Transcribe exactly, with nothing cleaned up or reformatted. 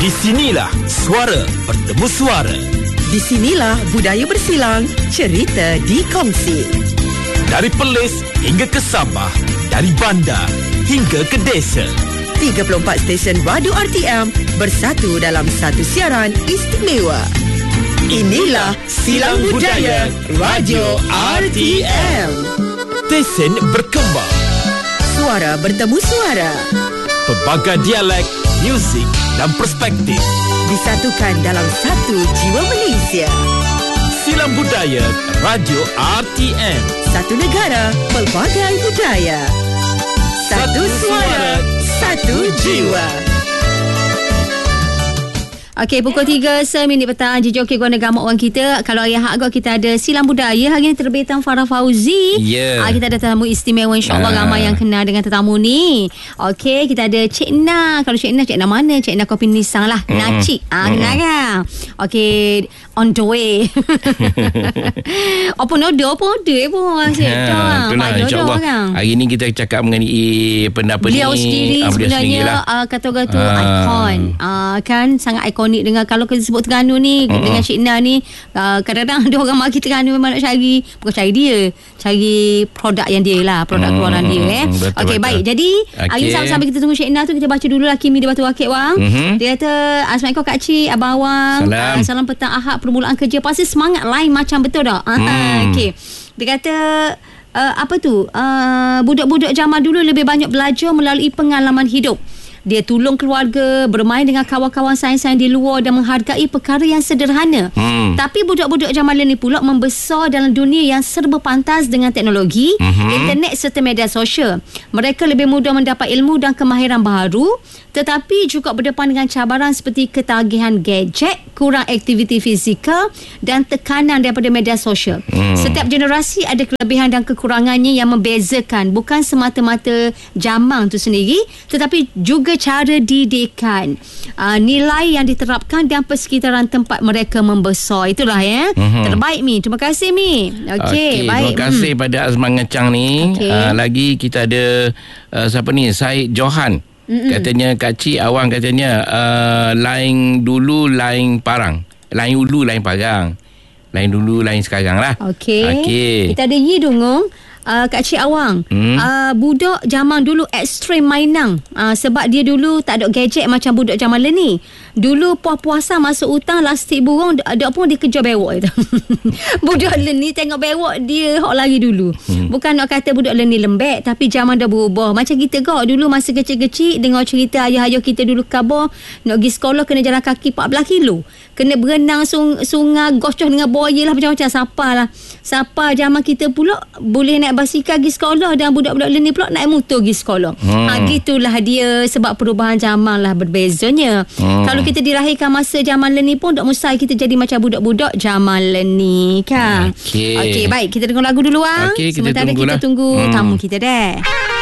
Di sinilah suara bertemu suara. Di sinilah budaya bersilang, cerita dikongsi. Dari Perlis hingga ke Sabah, dari bandar hingga ke desa. tiga puluh empat stesen radio R T M bersatu dalam satu siaran istimewa. Inilah Silang Budaya Radio R T M. Stesen berkembang. Suara bertemu suara. Pelbagai dialek, muzik dan perspektif disatukan dalam satu jiwa Malaysia. Silang Budaya Radio R T M. Satu negara, pelbagai budaya. Satu suara, satu jiwa. Okey, pukul tiga seminit petang. Jijok ke guna gamak orang kita. Kalau ayah hak kita ada Silang Budaya. Hari ini terbitan Farah Fauzi. Ya. Yeah. Kita ada tetamu istimewa, insyaAllah ah. ramai yang kenal dengan tetamu ni. Okey, kita ada Cik Na. Kalau Cik Na, Cik Na mana? Cik Na Kopi Nisang lah. Mm. Nacik. Ah, kenal mm. kan? Okey, on the way. Apa noda pun ada pun. Ha, itulah, insyaAllah. Kan? Hari ni kita cakap mengenai pendapat beliau ni. Sendiri ah, sebenarnya lah. uh, kata-kata tu ah. ikon. Uh, kan sangat ikon dengan kalau kita sebut Terengganu ni uh-huh. dengan Cik Na ni uh, kadang-kadang ada orang maki Terengganu memang nak cari, bukan cari dia, cari produk yang dia lah, produk uh-huh. keluaran dia eh. Okey, baik. Jadi okay. hari sambil kita tunggu Cik Na tu, kita baca dulu lah Kimi di Batu Akik bang. Uh-huh. Dia kata Assalamualaikum Kak Cik, Abang Awang. Salam. Uh, salam petang Ahad, permulaan kerja pasti semangat lain macam, betul tak? Uh-huh. Hmm. Okey. Dia kata uh, apa tu? Uh, budak-budak zaman dulu lebih banyak belajar melalui pengalaman hidup. Dia tolong keluarga, bermain dengan kawan-kawan sains-sains di luar dan menghargai perkara yang sederhana. Hmm. Tapi budak-budak zaman ni pula membesar dalam dunia yang serba pantas dengan teknologi, mm-hmm. internet serta media sosial. Mereka lebih mudah mendapat ilmu dan kemahiran baru, tetapi juga berdepan dengan cabaran seperti ketagihan gadget, kurang aktiviti fizikal dan tekanan daripada media sosial. Hmm. Setiap generasi ada kelebihan dan kekurangannya yang membezakan, bukan semata-mata zaman tu sendiri, tetapi juga cara didikan, uh, nilai yang diterapkan dan persekitaran tempat mereka membesar. Itulah ya. Mm-hmm. Terbaik Mi. Terima kasih Mi. Okey, okay, baik. Terima kasih hmm. pada Azman Ngecang ni. Okay. Uh, lagi kita ada uh, siapa ni? Syed Johan. Mm-mm. Katanya Kak Cik Awang katanya uh, lain dulu lain parang. Lain dulu lain parang. Lain dulu lain sekarang lah. Okey. Okay. Kita ada Yi Dungung. Uh, Kak Cik Awang, hmm? uh, budak zaman dulu ekstrim mainang, uh, sebab dia dulu tak ada gadget macam budak zaman ni. Dulu puas-puasa masuk hutang lastik burung, ada pun dia kejar bewok itu. Budak ni tengok bewok dia hok lari dulu. Hmm. Bukan nak kata budak ni lembek, tapi zaman dah berubah. Macam kita kau dulu masa kecil-kecil dengar cerita ayah-ayah kita dulu khabar nak pergi sekolah kena jalan kaki empat belas kilo. Kena berenang sung, sungai, gocoh dengan buaya lah, macam-macam. Siapa lah. Siapa zaman kita pula boleh naik basikal pergi sekolah dan budak-budak ni pula naik motor pergi sekolah. Hmm. Ha, gitulah dia, sebab perubahan zaman lah berbezanya. Hmm. Kalau kita dilahirkan masa zaman ni pun tak mustahil kita jadi macam budak-budak zaman ni kan. Okey. Okey, baik. Kita dengar lagu dulu ah. Okay, sementara kita tunggu hmm. tamu kita deh.